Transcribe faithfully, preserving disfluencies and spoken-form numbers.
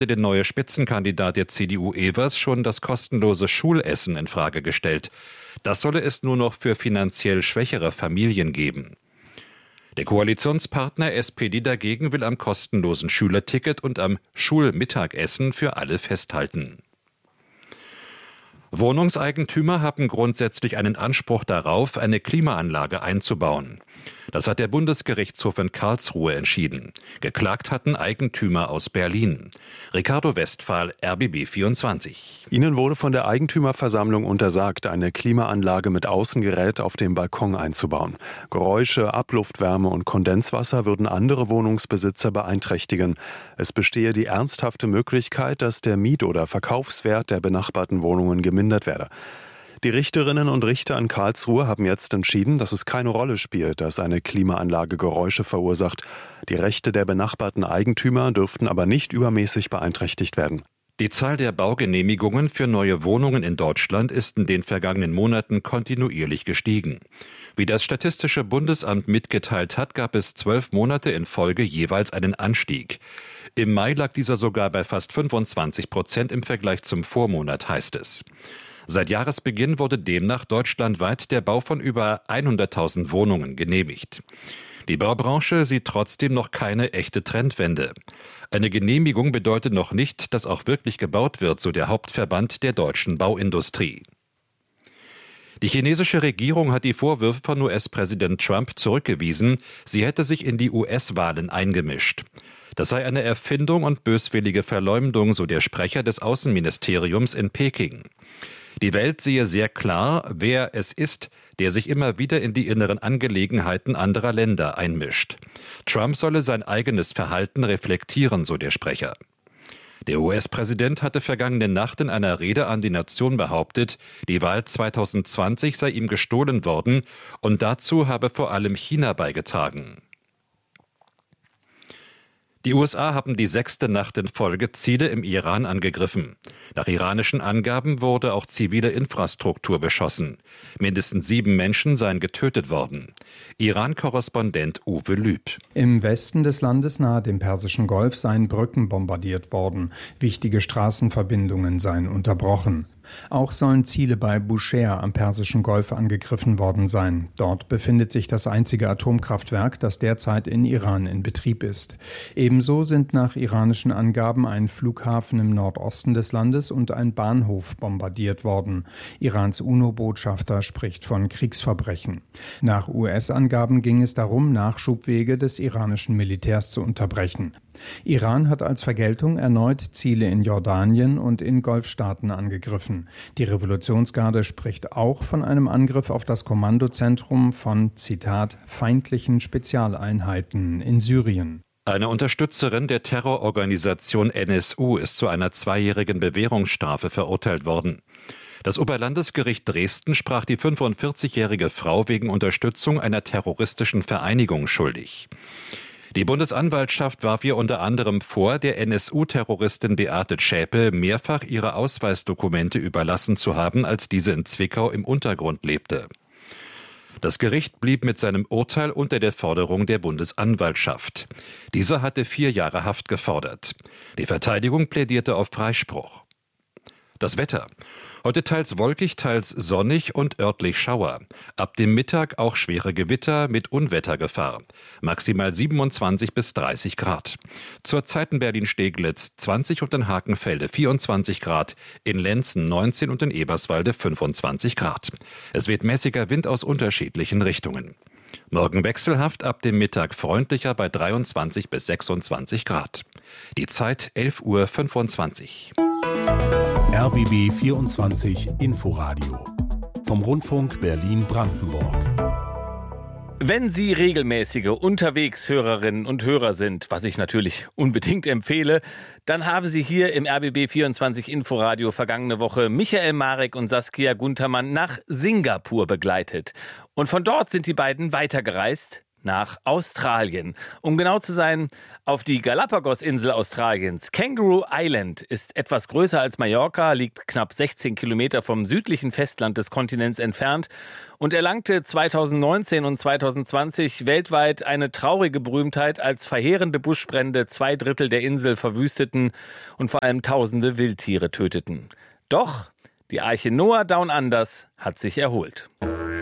Der neue Spitzenkandidat der C D U Evers schon das kostenlose Schulessen in Frage gestellt. Das solle es nur noch für finanziell schwächere Familien geben. Der Koalitionspartner S P D dagegen will am kostenlosen Schülerticket und am Schulmittagessen für alle festhalten. Wohnungseigentümer haben grundsätzlich einen Anspruch darauf, eine Klimaanlage einzubauen. Das hat der Bundesgerichtshof in Karlsruhe entschieden. Geklagt hatten Eigentümer aus Berlin. Ricardo Westphal, R B B vierundzwanzig. Ihnen wurde von der Eigentümerversammlung untersagt, eine Klimaanlage mit Außengerät auf dem Balkon einzubauen. Geräusche, Abluftwärme und Kondenswasser würden andere Wohnungsbesitzer beeinträchtigen. Es bestehe die ernsthafte Möglichkeit, dass der Miet- oder Verkaufswert der benachbarten Wohnungen gemindert werde. Die Richterinnen und Richter in Karlsruhe haben jetzt entschieden, dass es keine Rolle spielt, dass eine Klimaanlage Geräusche verursacht. Die Rechte der benachbarten Eigentümer dürften aber nicht übermäßig beeinträchtigt werden. Die Zahl der Baugenehmigungen für neue Wohnungen in Deutschland ist in den vergangenen Monaten kontinuierlich gestiegen. Wie das Statistische Bundesamt mitgeteilt hat, gab es zwölf Monate in Folge jeweils einen Anstieg. Im Mai lag dieser sogar bei fast fünfundzwanzig Prozent im Vergleich zum Vormonat, heißt es. Seit Jahresbeginn wurde demnach deutschlandweit der Bau von über hunderttausend Wohnungen genehmigt. Die Baubranche sieht trotzdem noch keine echte Trendwende. Eine Genehmigung bedeutet noch nicht, dass auch wirklich gebaut wird, so der Hauptverband der deutschen Bauindustrie. Die chinesische Regierung hat die Vorwürfe von U S-Präsident Trump zurückgewiesen, sie hätte sich in die U S-Wahlen eingemischt. Das sei eine Erfindung und böswillige Verleumdung, so der Sprecher des Außenministeriums in Peking. Die Welt sehe sehr klar, wer es ist, der sich immer wieder in die inneren Angelegenheiten anderer Länder einmischt. Trump solle sein eigenes Verhalten reflektieren, so der Sprecher. Der U S-Präsident hatte vergangene Nacht in einer Rede an die Nation behauptet, die Wahl zweitausendzwanzig sei ihm gestohlen worden und dazu habe vor allem China beigetragen. Die U S A haben die sechste Nacht in Folge Ziele im Iran angegriffen. Nach iranischen Angaben wurde auch zivile Infrastruktur beschossen. Mindestens sieben Menschen seien getötet worden. Iran-Korrespondent Uwe Lüb. Im Westen des Landes nahe dem Persischen Golf seien Brücken bombardiert worden. Wichtige Straßenverbindungen seien unterbrochen. Auch sollen Ziele bei Bushehr am Persischen Golf angegriffen worden sein. Dort befindet sich das einzige Atomkraftwerk, das derzeit in Iran in Betrieb ist. Ebenso sind nach iranischen Angaben ein Flughafen im Nordosten des Landes und ein Bahnhof bombardiert worden. Irans UNO-Botschafter spricht von Kriegsverbrechen. Nach U S-Angaben ging es darum, Nachschubwege des iranischen Militärs zu unterbrechen. Iran hat als Vergeltung erneut Ziele in Jordanien und in Golfstaaten angegriffen. Die Revolutionsgarde spricht auch von einem Angriff auf das Kommandozentrum von, Zitat, feindlichen Spezialeinheiten in Syrien. Eine Unterstützerin der Terrororganisation N S U ist zu einer zweijährigen Bewährungsstrafe verurteilt worden. Das Oberlandesgericht Dresden sprach die fünfundvierzigjährige Frau wegen Unterstützung einer terroristischen Vereinigung schuldig. Die Bundesanwaltschaft warf ihr unter anderem vor, der N S U-Terroristin Beate Zschäpe mehrfach ihre Ausweisdokumente überlassen zu haben, als diese in Zwickau im Untergrund lebte. Das Gericht blieb mit seinem Urteil unter der Forderung der Bundesanwaltschaft. Dieser hatte vier Jahre Haft gefordert. Die Verteidigung plädierte auf Freispruch. Das Wetter. Heute teils wolkig, teils sonnig und örtlich Schauer. Ab dem Mittag auch schwere Gewitter mit Unwettergefahr. Maximal siebenundzwanzig bis dreißig Grad. Zurzeit in Berlin-Steglitz zwanzig und in Hakenfelde vierundzwanzig Grad, in Lenzen neunzehn und in Eberswalde fünfundzwanzig Grad. Es weht mäßiger Wind aus unterschiedlichen Richtungen. Morgen wechselhaft, ab dem Mittag freundlicher bei dreiundzwanzig bis sechsundzwanzig Grad. Die Zeit elf Uhr fünfundzwanzig. R B B vierundzwanzig Inforadio vom Rundfunk Berlin-Brandenburg. Wenn Sie regelmäßige Unterwegshörerinnen und Hörer sind, was ich natürlich unbedingt empfehle, dann haben Sie hier im R B B vierundzwanzig Inforadio vergangene Woche Michael Marek und Saskia Guntermann nach Singapur begleitet. Und von dort sind die beiden weitergereist nach Australien. Um genau zu sein, auf die Galapagos-Insel Australiens. Kangaroo Island ist etwas größer als Mallorca, liegt knapp sechzehn Kilometer vom südlichen Festland des Kontinents entfernt und erlangte zweitausendneunzehn und zweitausendzwanzig weltweit eine traurige Berühmtheit, als verheerende Buschbrände zwei Drittel der Insel verwüsteten und vor allem tausende Wildtiere töteten. Doch die Arche Noah Down Unders hat sich erholt.